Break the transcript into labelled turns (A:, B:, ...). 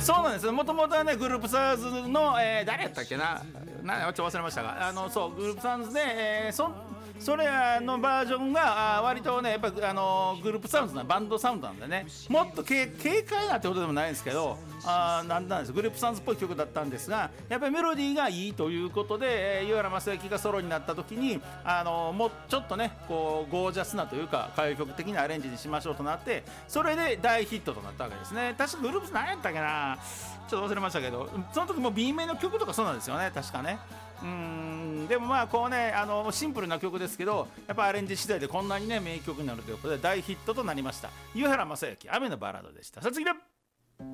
A: そうなんです。もともとはねグループサウンズの、誰やったっけな、ちょっと忘れましたが、そうグループサウンズで、それのバージョンが割とねやっぱグループサウンズなバンドサウンドなんでね、もっと軽快なってことでもないんですけど、なんですグループサウンズっぽい曲だったんですが、やっぱりメロディーがいいということで、湯原正幸がソロになった時にもうちょっとねこうゴージャスなというか歌謡曲的なアレンジにしましょうとなって、それで大ヒットとなったわけですね。確かグループ何やったっけな、ちょっと忘れましたけど、その時も B 面の曲とかそうなんですよね確かね。でもまあこうねシンプルな曲ですけど、やっぱアレンジ次第でこんなにね名曲になるということで大ヒットとなりました。湯原正幸雨のバラードでした。さあ次だ。